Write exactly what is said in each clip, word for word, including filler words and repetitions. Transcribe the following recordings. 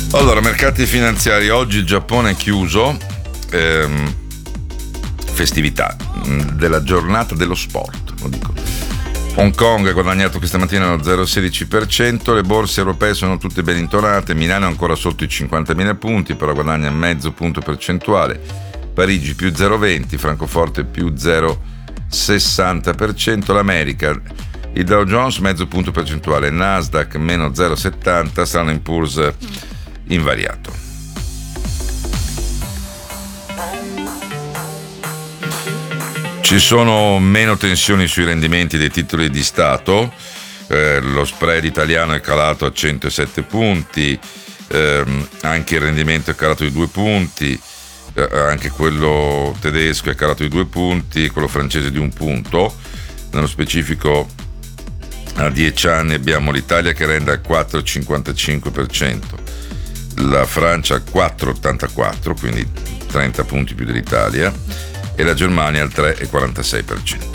Allora, mercati finanziari, oggi il Giappone è chiuso, ehm, festività della giornata dello sport, lo dico. Hong Kong ha guadagnato questa mattina lo zero virgola sedici per cento, le borse europee sono tutte ben intonate, Milano è ancora sotto i cinquantamila punti, però guadagna mezzo punto percentuale, Parigi più zero virgola venti, Francoforte più zero virgola sessanta per cento, l'America, il Dow Jones mezzo punto percentuale, Nasdaq meno zero virgola settanta, Standard and Poor's invariato. Ci sono meno tensioni sui rendimenti dei titoli di Stato, eh, lo spread italiano è calato a centosette punti, ehm, anche il rendimento è calato di due punti, eh, anche quello tedesco è calato di due punti, quello francese di un punto. Nello specifico a dieci anni abbiamo l'Italia che rende al quattro virgola cinquantacinque per cento, la Francia al quattro virgola ottantaquattro, quindi trenta punti più dell'Italia, e la Germania al tre virgola quarantasei per cento.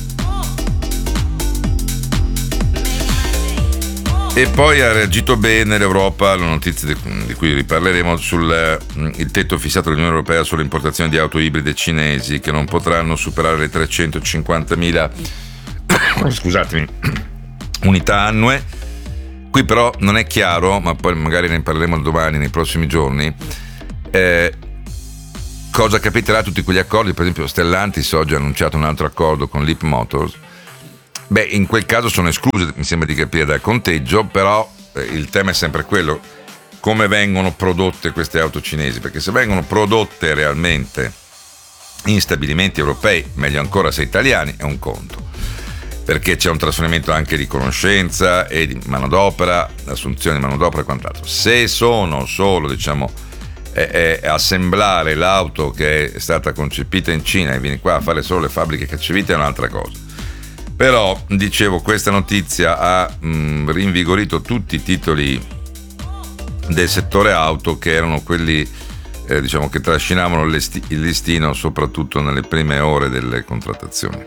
E poi ha reagito bene l'Europa, la notizia di cui riparleremo, sul il tetto fissato dall'Unione Europea sulle importazioni di auto ibride cinesi che non potranno superare le trecentocinquantamila scusatemi, unità annue. Qui però non è chiaro, ma poi magari ne parleremo domani, nei prossimi giorni, eh, cosa capiterà a tutti quegli accordi. Per esempio Stellantis oggi ha annunciato un altro accordo con Leap Motors. Beh, in quel caso sono escluse, mi sembra di capire, dal conteggio, però eh, il tema è sempre quello: come vengono prodotte queste auto cinesi, perché se vengono prodotte realmente in stabilimenti europei, meglio ancora se italiani, è un conto, perché c'è un trasferimento anche di conoscenza e di manodopera, assunzione di manodopera e quant'altro. Se sono solo, diciamo, è, è assemblare l'auto che è stata concepita in Cina e vieni qua a fare solo le fabbriche cacciavite è un'altra cosa. Però, dicevo, questa notizia ha mh, rinvigorito tutti i titoli del settore auto, che erano quelli eh, diciamo che trascinavano il listino soprattutto nelle prime ore delle contrattazioni.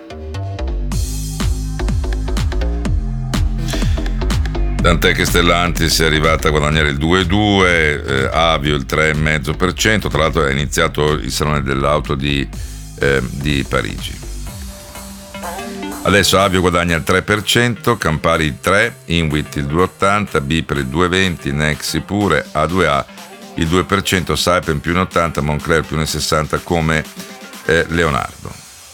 Tant'è che Stellantis è arrivata a guadagnare il due virgola due, eh, Avio il tre virgola cinque per cento, tra l'altro è iniziato il salone dell'auto di, eh, di Parigi. Adesso Avio guadagna il tre per cento, Campari il tre per cento, Inwit il due virgola ottanta, Biper il due virgola venti, Nexi pure, A due A il due per cento, Saipem più uno virgola ottanta, Moncler più uno virgola sessanta come eh, Leonardo.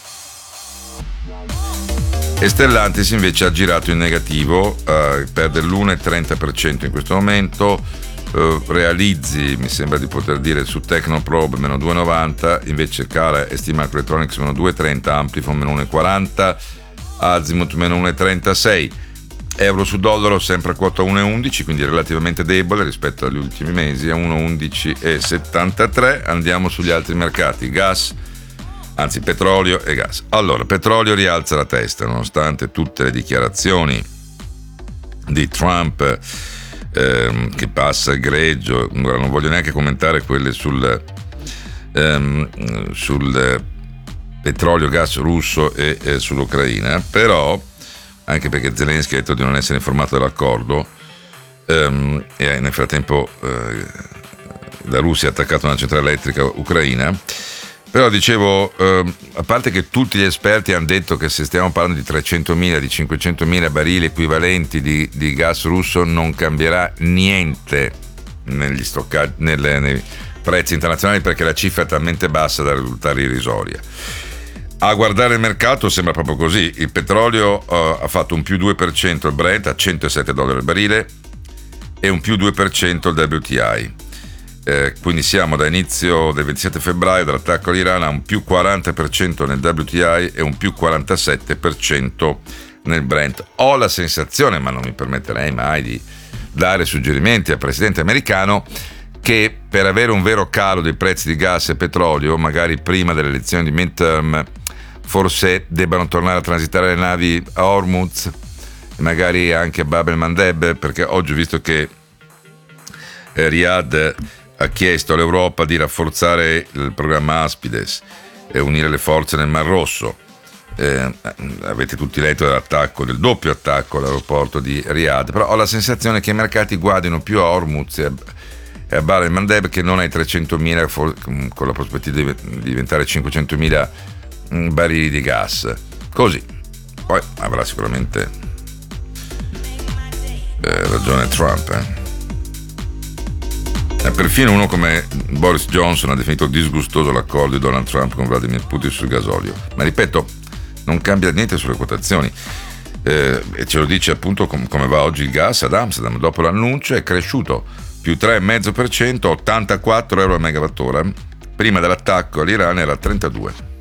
E Stellantis invece ha girato in negativo, eh, perde l'uno virgola trenta per cento in questo momento, eh, Realizzi mi sembra di poter dire su Technoprobe meno due virgola novanta, invece cala STMicroelectronics meno due virgola trenta, Amplifon meno uno virgola quaranta, Azimut meno uno virgola trentasei, euro su dollaro sempre quota uno virgola undici, quindi relativamente debole rispetto agli ultimi mesi, a uno virgola undici e settantatré. Andiamo sugli altri mercati, gas, anzi petrolio e gas. Allora, petrolio rialza la testa nonostante tutte le dichiarazioni di Trump ehm, che passa il greggio. Ora non voglio neanche commentare quelle sul ehm, sul petrolio, gas russo e, e sull'Ucraina, però anche perché Zelensky ha detto di non essere informato dell'accordo ehm, e nel frattempo eh, la Russia ha attaccato una centrale elettrica ucraina. Però dicevo, eh, a parte che tutti gli esperti hanno detto che se stiamo parlando di trecentomila, di cinquecentomila barili equivalenti di, di gas russo non cambierà niente negli stoccaggi, nelle, nei prezzi internazionali, perché la cifra è talmente bassa da risultare irrisoria. A guardare il mercato sembra proprio così: il petrolio uh, ha fatto un più due per cento il Brent a centosette dollari al barile e un più due per cento il W T I. Eh, quindi siamo da inizio del ventisette febbraio, dall'attacco all'Iran, a un più quaranta per cento nel W T I e un più quarantasette per cento nel Brent. Ho la sensazione, ma non mi permetterei mai di dare suggerimenti al presidente americano, che per avere un vero calo dei prezzi di gas e petrolio, magari prima delle elezioni di midterm, forse debbano tornare a transitare le navi a Hormuz, magari anche a Bab el-Mandeb, perché oggi ho visto che eh, Riyadh ha chiesto all'Europa di rafforzare il programma Aspides e unire le forze nel Mar Rosso. Eh, avete tutti letto dell'attacco, del doppio attacco all'aeroporto di Riyadh, però ho la sensazione che i mercati guardino più a Hormuz e a, e a Bab el-Mandeb, che non ai trecentomila, con la prospettiva di diventare cinquecentomila barili di gas. Così. Poi avrà sicuramente eh, ragione Trump, eh. E perfino uno come Boris Johnson ha definito disgustoso l'accordo di Donald Trump con Vladimir Putin sul gasolio. Ma ripeto, non cambia niente sulle quotazioni. Eh, e ce lo dice appunto com- come va oggi il gas ad Amsterdam. Dopo l'annuncio è cresciuto più tre virgola cinque per cento, ottantaquattro euro al megawattora. Prima dell'attacco all'Iran era trentadue.